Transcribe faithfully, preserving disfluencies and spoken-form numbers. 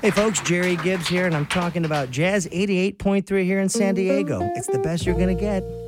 Hey folks, Jerry Gibbs here, and I'm talking about Jazz eighty-eight point three here in San Diego. It's the best you're going to get.